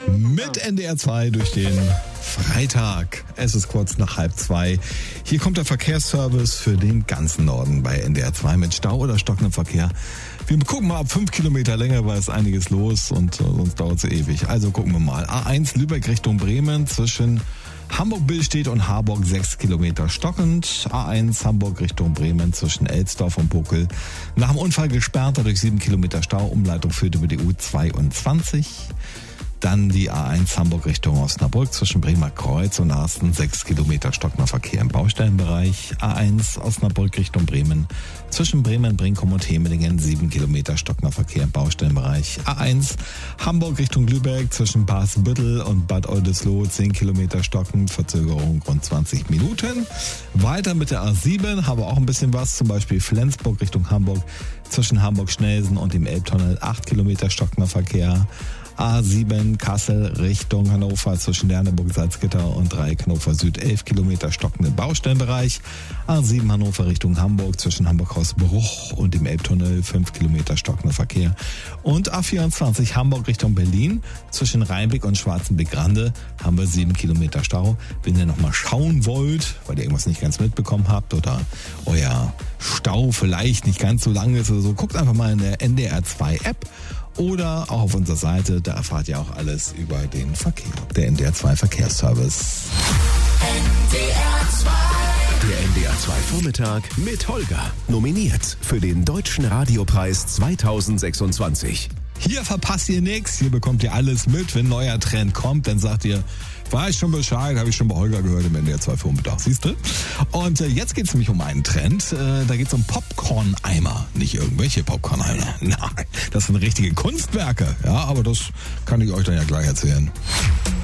Mit NDR 2 durch den Freitag. Es ist kurz nach 1:30. Hier kommt der Verkehrsservice für den ganzen Norden bei NDR 2 mit Stau oder stockendem Verkehr. Wir gucken mal ab 5 Kilometer länger, weil es einiges los und sonst dauert es ewig. Also gucken wir mal. A1 Lübeck Richtung Bremen zwischen Hamburg-Billstedt und Harburg 6 Kilometer stockend. A1 Hamburg Richtung Bremen zwischen Elsdorf und Bokel. Nach dem Unfall gesperrt, dadurch 7 Kilometer Stau. Umleitung führt über die U22. Dann die A1 Hamburg Richtung Osnabrück zwischen Bremer Kreuz und Arsten 6 Kilometer stockender Verkehr im Baustellenbereich. A1 Osnabrück Richtung Bremen zwischen Bremen, Brinkum und Hemelingen 7 Kilometer stockender Verkehr im Baustellenbereich. A1 Hamburg Richtung Lübeck zwischen Pasbüttel und Bad Oldesloe 10 Kilometer stockend, Verzögerung rund 20 Minuten. Weiter mit der A7 haben wir auch ein bisschen was, zum Beispiel Flensburg Richtung Hamburg zwischen Hamburg-Schnelsen und dem Elbtunnel 8 Kilometer stockender Verkehr. A7 Kassel Richtung Hannover zwischen Lerneburg-Salzgitter und Dreieck Hannover Süd 11 Kilometer stockenden Baustellenbereich. A7 Hannover Richtung Hamburg zwischen Hamburg-Hausbruch und dem Elbtunnel 5 Kilometer stockender Verkehr. Und A24 Hamburg Richtung Berlin zwischen Rheinbeck und Schwarzenbeck-Grande haben wir 7 Kilometer Stau. Wenn ihr nochmal schauen wollt, weil ihr irgendwas nicht ganz mitbekommen habt oder euer Stau vielleicht nicht ganz so lang ist oder so, guckt einfach mal in der NDR 2 App. Oder auch auf unserer Seite, da erfahrt ihr auch alles über den Verkehr. Der NDR 2 Verkehrsservice. NDR 2. Der NDR 2 Vormittag mit Holger. Nominiert für den Deutschen Radiopreis 2026. Hier verpasst ihr nichts, hier bekommt ihr alles mit. Wenn ein neuer Trend kommt, dann sagt ihr, weiß ich schon Bescheid, habe ich schon bei Holger gehört im NDR 2 Vormittag, siehst du? Und jetzt geht es nämlich um einen Trend, da geht es um Popcorn-Eimer. Nicht irgendwelche Popcorn-Eimer, nein, das sind richtige Kunstwerke, ja, aber das kann ich euch dann ja gleich erzählen.